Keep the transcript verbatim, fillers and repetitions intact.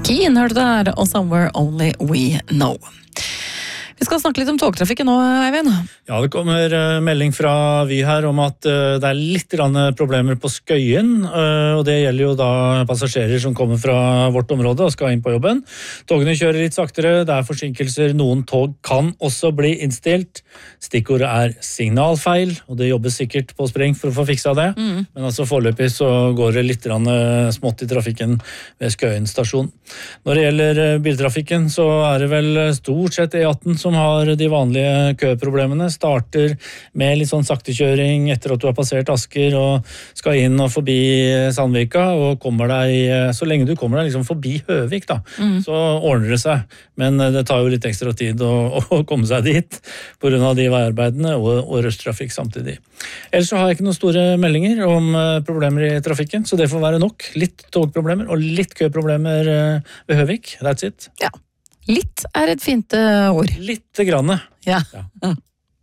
Keen hørte det her, og Somewhere Only We Know. Vi skal snakke litt om togtrafikken nå, Eivind. Ja, det kommer uh, melding fra Vy her om at uh, det er litt grann problemer på Skøyen, uh, og det gjelder jo da passasjerer som kommer fra vårt område og skal inn på jobben. Togene kjører litt saktere, det er forsinkelser, noen tog kan også bli innstilt. Stikkordet er signalfeil, og det jobbes sikkert på spreng for å få fiksa det. Mm. Men altså foreløpig så går det litt grann, uh, smått i trafikken ved Skøyen stasjon. Når det gjelder uh, biltrafikken, så er det vel stort sett E atten som som har de vanlige køproblemene, starter med litt sånn saktekjøring etter at du har passert Asker og skal inn og forbi Sandvika, og kommer deg, så lenge du kommer deg liksom forbi Høvik da, mm. så ordner det seg. Men det tar jo litt ekstra tid å, å komme seg dit, på grunn av de veiarbeidene og, og røsttrafikk samtidig. Ellers så har jeg ikke noen store meldinger om problemer i trafikken, så det får være nok. Litt togproblemer og litt køproblemer ved Høvik, that's it. Ja. Litt er et fint uh, ord. Litt grann. Ja. Ja.